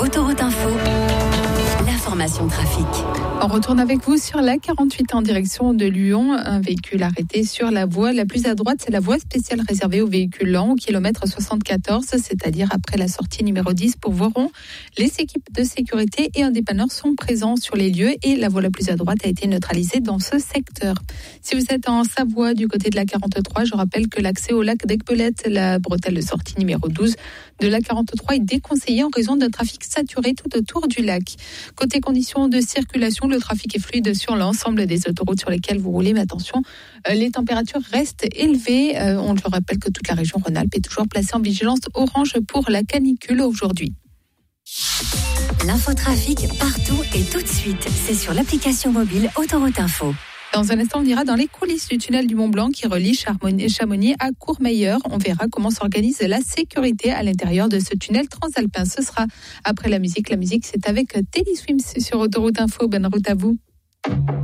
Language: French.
Autoroute Info, l'information trafic. On retourne avec vous sur la 48 en direction de Lyon. Un véhicule arrêté sur la voie la plus à droite, c'est la voie spéciale réservée aux véhicules lents au kilomètre 74, c'est-à-dire après la sortie numéro 10 pour Voiron. Les équipes de sécurité et un dépanneur sont présents sur les lieux et la voie la plus à droite a été neutralisée dans ce secteur. Si vous êtes en Savoie du côté de la 43, je rappelle que l'accès au lac d'Aiguebelette, la bretelle de sortie numéro 12 de la 43 est déconseillé en raison d'un trafic saturé tout autour du lac. Côté conditions de circulation, le trafic est fluide sur l'ensemble des autoroutes sur lesquelles vous roulez. Mais attention, les températures restent élevées. On le rappelle que toute la région Rhône-Alpes est toujours placée en vigilance orange pour la canicule aujourd'hui. L'infotrafic partout et tout de suite. C'est sur l'application mobile Autoroute Info. Dans un instant, on ira dans les coulisses du tunnel du Mont-Blanc qui relie Chamonix à Courmayeur. On verra comment s'organise la sécurité à l'intérieur de ce tunnel transalpin. Ce sera après la musique. La musique, c'est avec Teddy Swims sur Autoroute Info. Bonne route à vous.